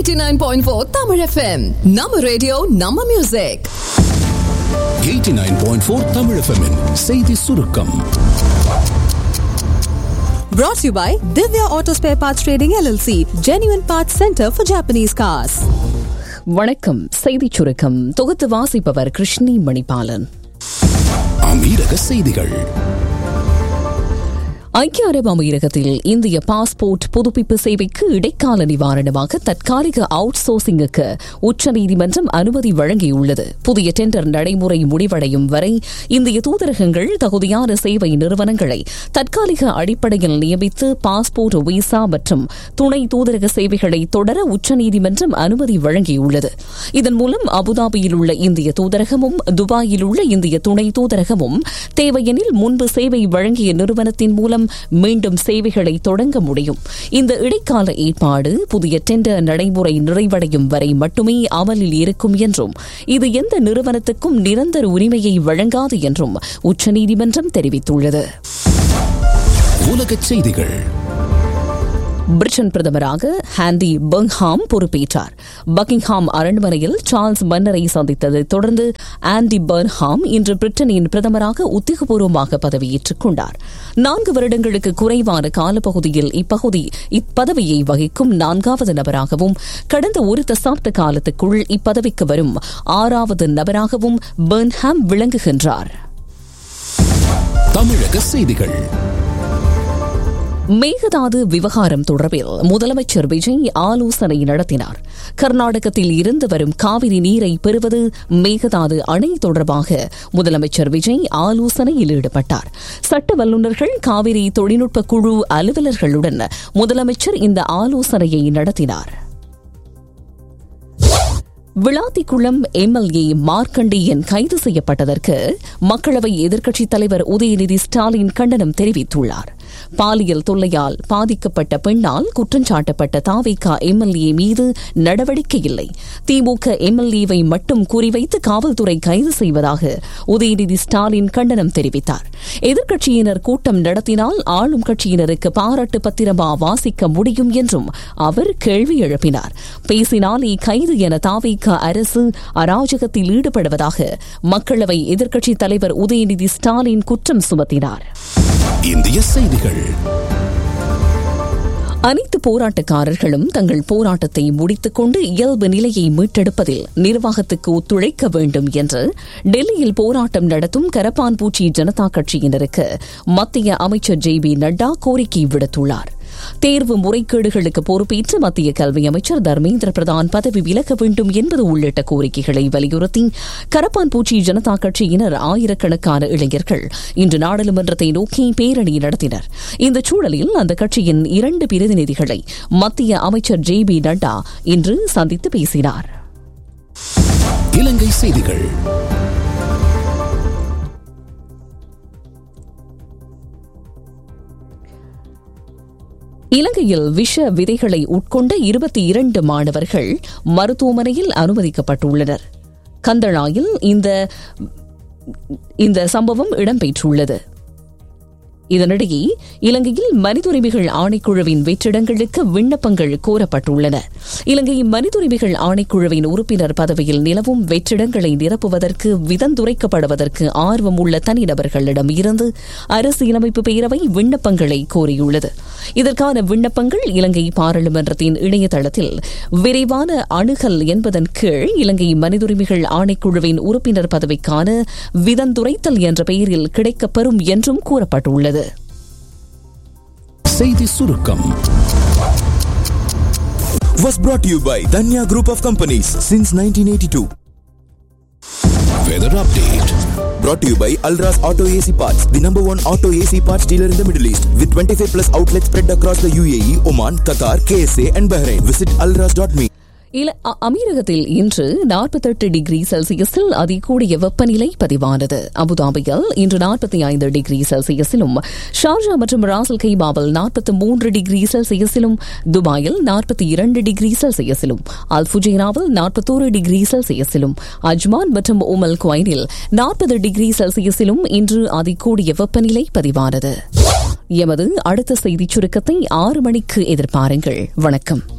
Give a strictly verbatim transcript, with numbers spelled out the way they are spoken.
eighty-nine point four Tamil F M. நம்ம radio நம்ம music. eighty-nine point four Tamil F M -இன் செய்தி சுருக்கம். Brought to you by Divya Auto Spare Parts Trading L L C, Genuine Parts Center for Japanese Cars. வணக்கம். செய்தி சுருக்கம் தொகுத்து வாசிப்பவர் கிருஷ்ணி மணிபாலன். அமீரக செய்திகள். ஐக்கிய அரபு அமீரகத்தில் இந்திய பாஸ்போர்ட் புதுப்பிப்பு சேவைக்கு இடைக்கால நிவாரணமாக தற்காலிக அவுட் சோர்சிங்குக்கு உச்சநீதிமன்றம் அனுமதி வழங்கியுள்ளது. புதிய டெண்டர் நடைமுறை முடிவடையும் வரை இந்திய தூதரகங்கள் தகுதியான சேவை நிறுவனங்களை தற்காலிக அடிப்படையில் நியமித்து பாஸ்போர்ட், விசா மற்றும் துணை தூதரக சேவைகளை தொடர உச்சநீதிமன்றம் அனுமதி வழங்கியுள்ளது. இதன் மூலம் அபுதாபியில் உள்ள இந்திய தூதரகமும் துபாயில் உள்ள இந்திய துணை தூதரகமும் தேவையெனில் முன்பு சேவை வழங்கிய நிறுவனத்தின் மூலம் மீண்டும் சேவைகளை தொடங்க முடியும். இந்த இடைக்கால ஏற்பாடு புதிய டெண்டர் நடைமுறை நிறைவடையும் வரை மட்டுமே அமலில் இருக்கும் என்றும் இது எந்த நிறுவனத்துக்கும் நிரந்தர உரிமையை வழங்காது என்றும் உச்சநீதிமன்றம் தெரிவித்துள்ளது. உலகச் செய்திகள். பிரிட்டன் பிரதமராக ஆண்டி பர்ன்ஹாம் பொறுப்பேற்றார். பக்கிங்ஹாம் அரண்மனையில் சார்ல்ஸ் மன்னரை சந்தித்ததை தொடர்ந்து ஆண்டி பர்ன்ஹாம் இன்று பிரிட்டனின் பிரதமராக உத்தியோகபூர்வமாக பதவியேற்றுக் கொண்டார். நான்கு வருடங்களுக்கு குறைவான காலப்பகுதியில் இப்பகுதி இப்பதவியை வகிக்கும் நான்காவது நபராகவும் கடந்த ஒரு தசாப்த காலத்துக்குள் இப்பதவிக்கு வரும் ஆறாவது நபராகவும் பர்ன்ஹாம் விளங்குகின்றார். தமிழக செய்திகள். மேகதாது விவகாரம் தொடர்பில் முதலமைச்சர் விஜய் ஆலோசனை நடத்தினார். கர்நாடகத்தில் இருந்து வரும் காவிரி நீரை பெறுவது மேகதாது அணை தொடர்பாக முதலமைச்சர் விஜய் ஆலோசனையில் ஈடுபட்டார். சட்ட வல்லுநர்கள், காவிரி தொழில்நுட்ப குழு அலுவலர்களுடன் முதலமைச்சர் இந்த ஆலோசனையை நடத்தினார். விளாத்திக்குளம் எம்எல்ஏ மார்க்கண்டேயன் கைது செய்யப்பட்டதற்கு மக்களவை எதிர்க்கட்சித் தலைவர் உதயநிதி ஸ்டாலின் கண்டனம் தெரிவித்துள்ளார். பாலியல் தொல்லையால் பாதிக்கப்பட்ட பெண்ணால் குற்றஞ்சாட்டப்பட்ட தாவேகா எம்எல்ஏ மீது நடவடிக்கை இல்லை, திமுக எம்எல்ஏவை மட்டும் குறிவைத்து காவல்துறை கைது செய்வதாக உதயநிதி ஸ்டாலின் கண்டனம் தெரிவித்தார். எதிர்க்கட்சியினர் கூட்டம் நடத்தினால் ஆளும் கட்சியினருக்கு பாராட்டு பத்திரமா வாசிக்க முடியும் என்றும் அவர் கேள்வி எழுப்பினார். பேசினாலே கைது என தாவேகா அரசு அராஜகத்தில் ஈடுபடுவதாக மக்களவை எதிர்க்கட்சித் தலைவர் உதயநிதி ஸ்டாலின் குற்றம் சுமத்தினார். இந்திய செய்திகள். அனைத்து போராட்டக்காரர்களும் தங்கள் போராட்டத்தை முடித்துக் கொண்டு இயல்பு நிலையை மீட்டெடுப்பதில் நிர்வாகத்துக்கு ஒத்துழைக்க வேண்டும் என்று டெல்லியில் போராட்டம் நடத்தும் கரப்பான்பூச்சி ஜனதா கட்சியினருக்கு மத்திய அமைச்சர் ஜே பி நட்டா கோரிக்கை விடுத்துள்ளார். தேர்வு முறைகேடுகளுக்கு பொறுப்பேற்று மத்திய கல்வி அமைச்சர் தர்மேந்திர பிரதான் பதவி விலக வேண்டும் என்பது உள்ளிட்ட கோரிக்கைகளை வலியுறுத்தி கரப்பான்பூச்சி ஜனதா கட்சியினர் ஆயிரக்கணக்கான இளைஞர்கள் இன்று நாடாளுமன்றத்தை நோக்கி பேரணி நடத்தினர். இந்த சூழலில் அந்த கட்சியின் இரண்டு பிரதிநிதிகளை மத்திய அமைச்சர் ஜே பி நட்டா இன்று சந்தித்து பேசினார். இலங்கை செய்திகள். இலங்கையில் விஷ விதைகளை உட்கொண்ட இருபத்தி இரண்டு மாணவர்கள் மருத்துவமனையில் அனுமதிக்கப்பட்டுள்ளனர். கந்தளாயில் இந்த இந்த சம்பவம் இடம்பெற்றுள்ளது. இதனிடையே இலங்கையில் மனித உரிமைகள் ஆணைக்குழுவின் வெற்றிடங்களுக்கு விண்ணப்பங்கள் கோரப்பட்டுள்ளன. இலங்கை மனித உரிமைகள் ஆணைக்குழுவின் உறுப்பினர் பதவியில் நிலவும் வெற்றிடங்களை நிரப்புவதற்கு விதந்துரைக்கப்படுவதற்கு ஆர்வம் உள்ள தனிநபர்களிடம் இருந்து அரசியலமைப்பு பேரவை விண்ணப்பங்களை கோரியுள்ளது. இதற்கான விண்ணப்பங்கள் இலங்கை பாராளுமன்றத்தின் இணையதளத்தில் விரைவான அணுகல் என்பதன் கீழ் இலங்கை மனித உரிமைகள் ஆணைக்குழுவின் உறுப்பினர் பதவிக்கான விதந்துரைத்தல் என்ற பெயரில் கிடைக்கப்பெறும் என்றும் கூறப்பட்டுள்ளது. செய்தி சுருக்கம் was brought to you by Danya Group of Companies since nineteen eighty-two. Weather update Brought to you by Alras Auto A C Parts, the number one auto A C parts dealer in the Middle East, with twenty-five plus outlets spread across the U A E, Oman, Qatar, K S A and Bahrain. Visit alras dot me. அமீரகத்தில் இன்று நாற்பத்தெட்டு degree செல்சியஸில் அதிகூடிய வெப்பநிலை பதிவானது. அபுதாபியில் இன்று நாற்பத்தி ஐந்து டிகிரி செல்சியஸிலும், ஷார்ஜா மற்றும் ராசல் கைமாவில் நாற்பத்தி மூன்று டிகிரி செல்சியஸிலும், துபாயில் நாற்பத்தி இரண்டு டிகிரி செல்சியஸிலும், அல் ஃபுஜைராவில் நாற்பத்தோரு டிகிரி செல்சியஸிலும், அஜ்மான் மற்றும் உமல் குவைனில் நாற்பது டிகிரி செல்சியஸிலும் இன்று அதிகூடிய வெப்பநிலை பதிவானது. எமது அடுத்த செய்திச் சுருக்கத்தை ஆறு மணிக்கு எதிர்பாருங்கள். வணக்கம்.